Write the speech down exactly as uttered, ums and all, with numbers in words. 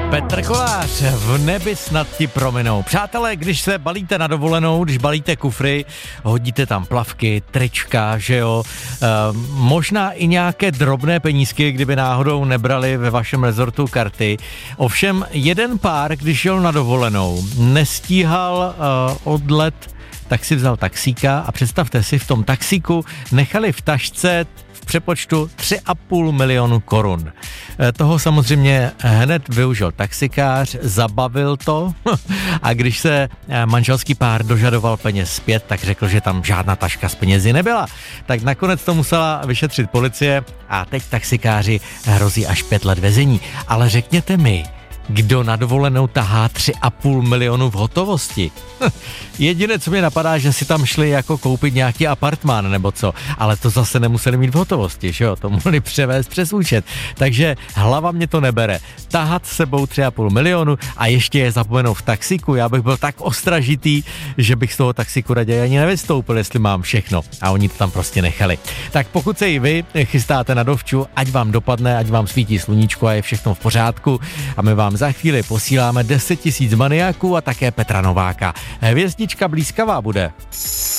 Petr Kolář, v nebi snad ti prominou. Přátelé, když se balíte na dovolenou, když balíte kufry, hodíte tam plavky, trička, že jo, e, možná i nějaké drobné penízky, kdyby náhodou nebrali ve vašem rezortu karty. Ovšem jeden pár, když jel na dovolenou, nestíhal e, odlet, tak si vzal taxíka a představte si, v tom taxíku nechali v tašce v přepočtu tři a půl milionu korun. Toho samozřejmě hned využil taxikář, zabavil to a když se manželský pár dožadoval peněz zpět, tak řekl, že tam žádná taška s penězi nebyla. Tak nakonec to musela vyšetřit policie a teď taxikáři hrozí až pět let vězení. Ale řekněte mi, kdo na dovolenou tahá tři a půl milionu v hotovosti? Jediné, co mě napadá, že si tam šli jako koupit nějaký apartmán nebo co, ale to zase nemuseli mít v hotovosti, že jo, to mohli převést přes účet. Takže hlava mě to nebere. Tahat s sebou tři a půl milionu a ještě je zapomenou v taxiku, já bych byl tak ostražitý, že bych z toho taxiku raději ani nevystoupil, jestli mám všechno. A oni to tam prostě nechali. Tak pokud se i vy chystáte na dovču, ať vám dopadne, ať vám svítí sluníčko a je všechno v pořádku a my vám za chvíli posíláme deset tisíc maniaků a také Petra Nováka. Hvězdička blízkavá bude.